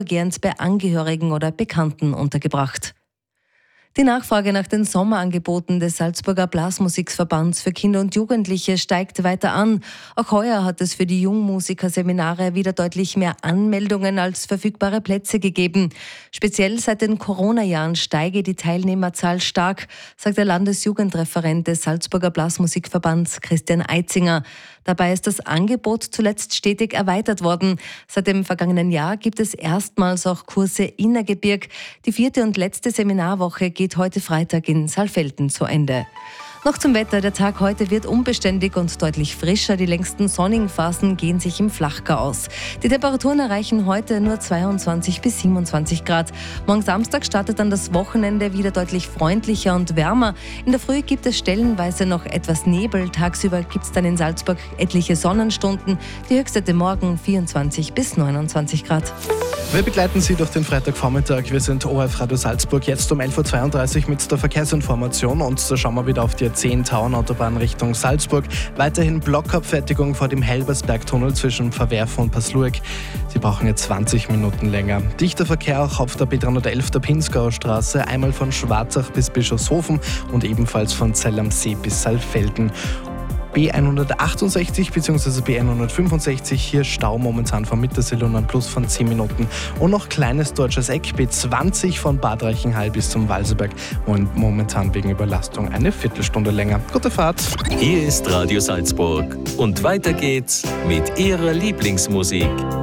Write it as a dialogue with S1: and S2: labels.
S1: vorübergehend bei Angehörigen oder Bekannten untergebracht. Die Nachfrage nach den Sommerangeboten des Salzburger Blasmusikverbands für Kinder und Jugendliche steigt weiter an. Auch heuer hat es für die Jungmusikerseminare wieder deutlich mehr Anmeldungen als verfügbare Plätze gegeben. Speziell seit den Corona-Jahren steige die Teilnehmerzahl stark, sagt der Landesjugendreferent des Salzburger Blasmusikverbands Christian Eitzinger. Dabei ist das Angebot zuletzt stetig erweitert worden. Seit dem vergangenen Jahr gibt es erstmals auch Kurse Innergebirg. Die 4. und letzte Seminarwoche geht heute Freitag in Saalfelden zu Ende. Noch zum Wetter. Der Tag heute wird unbeständig und deutlich frischer. Die längsten sonnigen Phasen gehen sich im Flachgau aus. Die Temperaturen erreichen heute nur 22 bis 27 Grad. Morgen Samstag startet dann das Wochenende wieder deutlich freundlicher und wärmer. In der Früh gibt es stellenweise noch etwas Nebel. Tagsüber gibt es dann in Salzburg etliche Sonnenstunden. Die Höchstwerte morgen 24 bis 29 Grad.
S2: Wir begleiten Sie durch den Freitagvormittag. Wir sind ORF Radio Salzburg, jetzt um 11.32 Uhr mit der Verkehrsinformation. Und da schauen wir wieder auf die A10 Tauernautobahn Richtung Salzburg. Weiterhin Blockabfertigung vor dem Helbersbergtunnel zwischen Verwerf und Paslueck. Sie brauchen jetzt 20 Minuten länger. Dichter Verkehr auch auf der B311 der Pinzgauer Straße, einmal von Schwarzach bis Bischofshofen und ebenfalls von Zell am See bis Saalfelden. B168 bzw. B165, hier Stau momentan von Mittersill und ein Plus von 10 Minuten. Und noch kleines deutsches Eck, B20 von Bad Reichenhall bis zum Walserberg und momentan wegen Überlastung eine Viertelstunde länger. Gute Fahrt!
S3: Hier ist Radio Salzburg und weiter geht's mit Ihrer Lieblingsmusik.